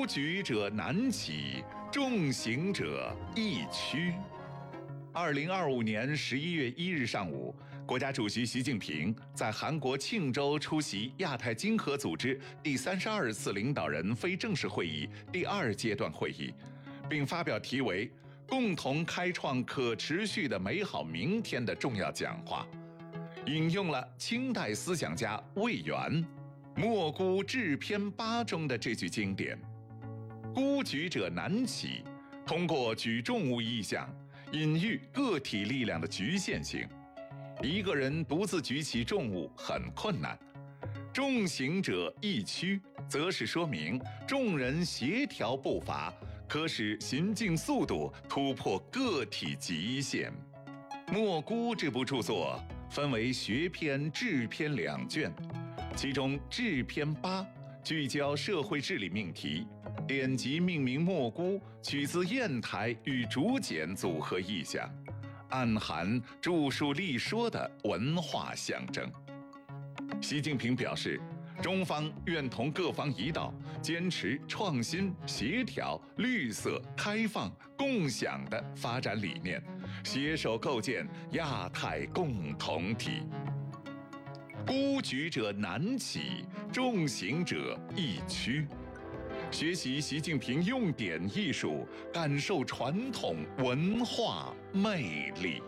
举者难起，重刑者易驱。2025年11月1日上午，国家主席习近平在韩国庆州出席亚太经合组织第32次领导人非正式会议第2阶段会议，并发表题为《共同开创可持续的美好明天》的重要讲话，引用了清代思想家魏源《莫孤志篇8》中的这句经典：孤举者难起，通过举重物意象隐喻个体力量的局限性，一个人独自举起重物很困难。重刑者易驱，则是说明众人协调步伐，可使行进速度突破个体极限。《莫孤》这部著作分为学篇、志篇2卷，其中志篇8聚焦社会治理命题，典籍命名莫孤，取自砚台与竹简组合意象，暗含著述立说的文化象征。习近平表示，中方愿同各方一道，坚持创新、协调、绿色、开放、共享的发展理念，携手构建亚太共同体。孤举者难起，重刑者易驱。学习习近平用典艺术，感受传统文化魅力。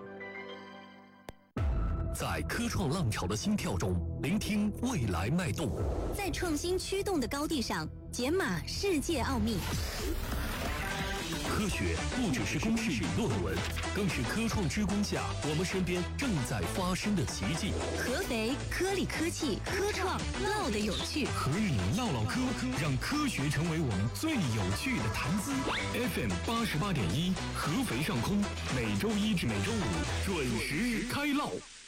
在科创浪潮的心跳中，聆听未来脉动； 在创新驱动的高地上，解码世界奥秘。 科学不只是公式与论文，更是科创之光下我们身边正在发生的奇迹。 合肥科力科技科创唠的有趣， 和你唠唠嗑，让科学成为我们最有趣的谈资。FM 88.1，合肥上空，每周1至每周5准时开唠。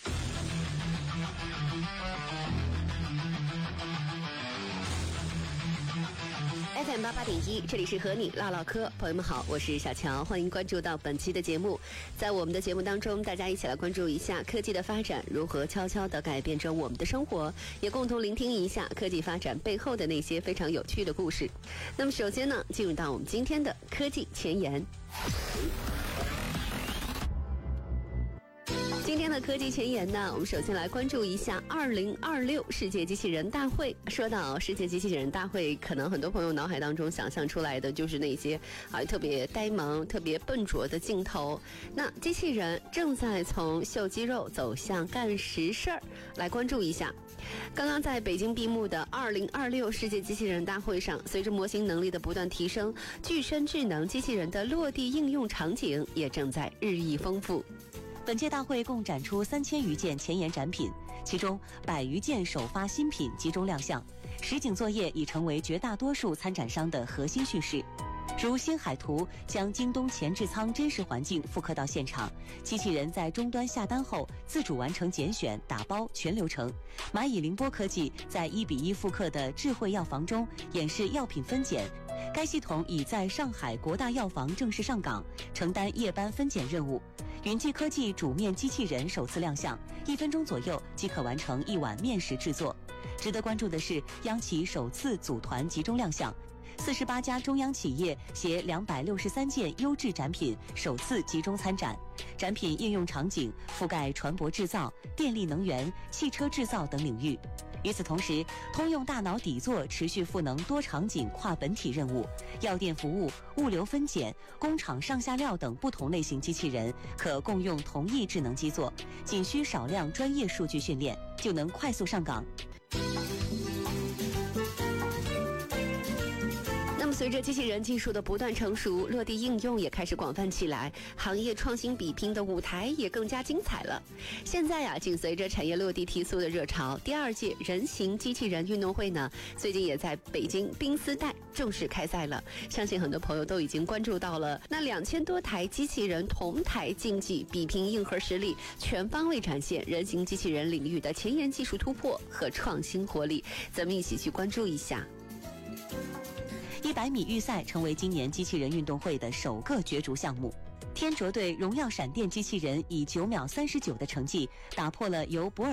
FM 88.1，这里是和你唠唠嗑，朋友们好，我是小乔，欢迎关注到本期的节目。在我们的节目当中，大家一起来关注一下科技的发展如何悄悄地改变着我们的生活，也共同聆听一下科技发展背后的那些非常有趣的故事。那么首先呢，进入到我们今天的科技前沿。今天的科技前沿呢，我们首先来关注一下2026世界机器人大会。说到世界机器人大会，可能很多朋友脑海当中想象出来的就是那些特别呆萌、特别笨拙的镜头。那机器人正在从秀肌肉走向干实事儿，来关注一下。刚刚在北京闭幕的2026世界机器人大会上，随着模型能力的不断提升，具身智能机器人的落地应用场景也正在日益丰富。 本届大会共展出3000余件前沿展品，其中100余件首发新品集中亮相，实景作业已成为绝大多数参展商的核心叙事。如星海图将京东前置仓真实环境复刻到现场，机器人在终端下单后自主完成拣选、打包全流程。蚂蚁凌波科技在1:1复刻的智慧药房中演示药品分拣，该系统已在上海国大药房正式上岗，承担夜班分拣任务。云记科技煮面机器人首次亮相，1分钟左右即可完成1碗面食制作。值得关注的是，央企首次组团集中亮相，48家中央企业携263件优质展品首次集中参展，展品应用场景覆盖船舶制造、电力能源、汽车制造等领域。与此同时，通用大脑底座持续赋能多场景跨本体任务，药店服务、物流分拣、工厂上下料等不同类型机器人可共用同一智能基座，仅需少量专业数据训练，就能快速上岗。 随着机器人技术的不断成熟，落地应用也开始广泛起来，行业创新比拼的舞台也更加精彩了。现在紧随着产业落地提速的热潮，第2届人形机器人运动会呢，最近也在北京冰丝带正式开赛了。相信很多朋友都已经关注到了那2000多台机器人同台竞技，比拼硬核实力，全方位展现人形机器人领域的前沿技术突破和创新活力。咱们一起去关注一下。 100米预赛成为今年机器人运动会的首个角逐项目。天卓队荣耀闪电机器人以9秒39的成绩打破了由博尔